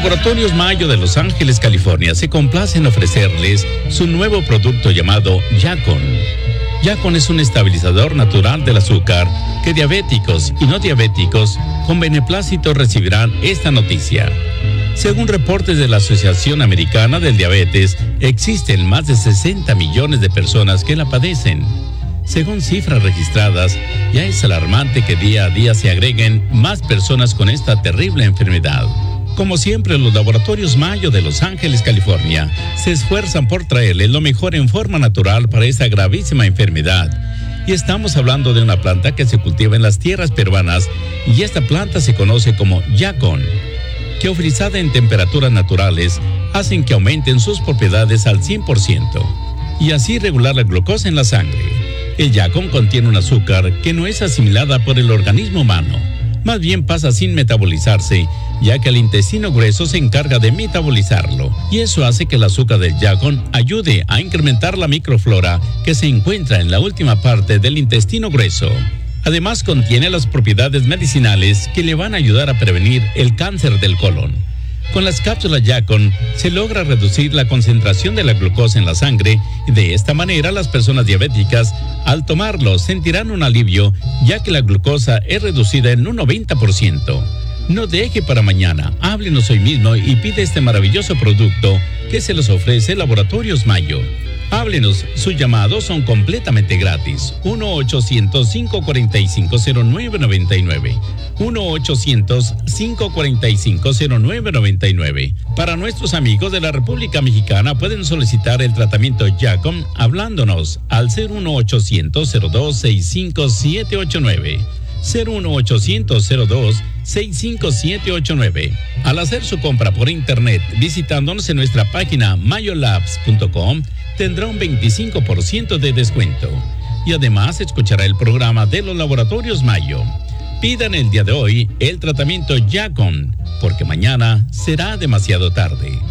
Laboratorios Mayo de Los Ángeles, California, se complace en ofrecerles su nuevo producto llamado Yacon. Yacon es un estabilizador natural del azúcar que diabéticos y no diabéticos con beneplácito recibirán esta noticia. Según reportes de la Asociación Americana del Diabetes, existen más de 60 millones de personas que la padecen. Según cifras registradas, ya es alarmante que día a día se agreguen más personas con esta terrible enfermedad. Como siempre, los Laboratorios Mayo de Los Ángeles, California, se esfuerzan por traerle lo mejor en forma natural para esta gravísima enfermedad. Y estamos hablando de una planta que se cultiva en las tierras peruanas, y esta planta se conoce como Yacon, que ofrecida en temperaturas naturales, hacen que aumenten sus propiedades al 100%, y así regular la glucosa en la sangre. El Yacon contiene un azúcar que no es asimilada por el organismo humano, más bien pasa sin metabolizarse, ya que el intestino grueso se encarga de metabolizarlo, y eso hace que el azúcar del Yacon ayude a incrementar la microflora que se encuentra en la última parte del intestino grueso. Además, contiene las propiedades medicinales que le van a ayudar a prevenir el cáncer del colon. Con las cápsulas Yacon se logra reducir la concentración de la glucosa en la sangre, y de esta manera las personas diabéticas al tomarlo sentirán un alivio, ya que la glucosa es reducida en un 90%. No deje para mañana, háblenos hoy mismo y pide este maravilloso producto que se los ofrece Laboratorios Mayo. Háblenos, sus llamados son completamente gratis. 1-800-545-0999. 1-800-545-0999. Para nuestros amigos de la República Mexicana pueden solicitar el tratamiento Yacon hablándonos al 01800-02-65789. 01800-02-65789. Al hacer su compra por internet visitándonos en nuestra página mayolabs.com, tendrá un 25% de descuento. Y además escuchará el programa de los Laboratorios Mayo. Pidan el día de hoy el tratamiento Yacon, porque mañana será demasiado tarde.